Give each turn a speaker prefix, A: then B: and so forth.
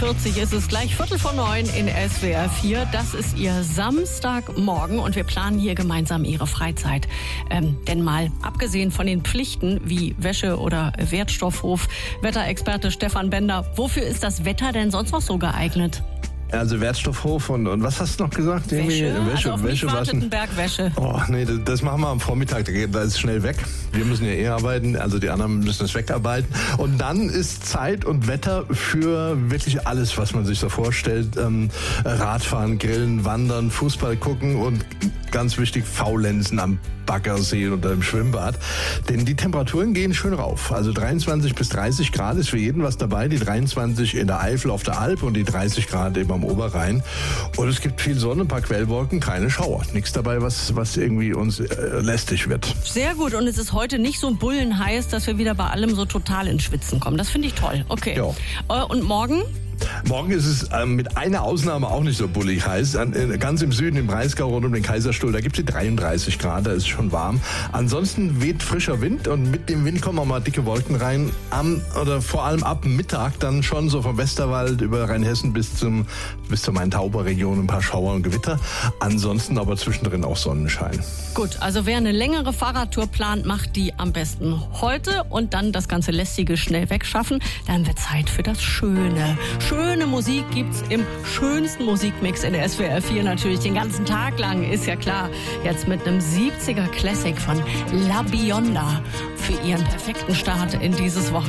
A: 40 ist es gleich 8:45 in SWR 4. Das ist Ihr Samstagmorgen und wir planen hier gemeinsam Ihre Freizeit. Denn mal abgesehen von den Pflichten wie Wäsche oder Wertstoffhof, Wetterexperte Stefan Bender, wofür ist das Wetter denn sonst noch so geeignet?
B: Also Wertstoffhof und was hast du noch gesagt?
A: Wäsche
B: Wäsche
A: waschen. Bergwäsche.
B: Oh nee, das machen wir am Vormittag, da ist es schnell weg. Wir müssen ja arbeiten, also die anderen müssen es wegarbeiten. Und dann ist Zeit und Wetter für wirklich alles, was man sich so vorstellt. Radfahren, Grillen, Wandern, Fußball gucken und ganz wichtig, Faulenzen am Baggersee oder im Schwimmbad. Denn die Temperaturen gehen schön rauf. Also 23 bis 30 Grad ist für jeden was dabei. Die 23 in der Eifel auf der Alp und die 30 Grad eben am Oberrhein. Und es gibt viel Sonne, ein paar Quellwolken, keine Schauer. Nichts dabei, was irgendwie uns lästig wird.
A: Sehr gut. Und es ist heute nicht so bullenheiß, dass wir wieder bei allem so total ins Schwitzen kommen. Das finde ich toll. Okay. Ja. Und morgen?
B: Morgen ist es mit einer Ausnahme auch nicht so bullig heiß. Ganz im Süden, im Breisgau rund um den Kaiserstuhl, da gibt es 33 Grad, da ist es schon warm. Ansonsten weht frischer Wind und mit dem Wind kommen auch mal dicke Wolken rein. Oder vor allem ab Mittag dann schon so vom Westerwald über Rheinhessen bis zur Main-Tauber-Region ein paar Schauer und Gewitter. Ansonsten aber zwischendrin auch Sonnenschein.
A: Gut, also wer eine längere Fahrradtour plant, macht die am besten heute und dann das ganze Lästige schnell wegschaffen. Dann wird Zeit für das Schöne. Schöne Musik gibt's im schönsten Musikmix in der SWR 4 natürlich den ganzen Tag lang, ist ja klar. Jetzt mit einem 70er Classic von La Bionda für ihren perfekten Start in dieses Wochenende.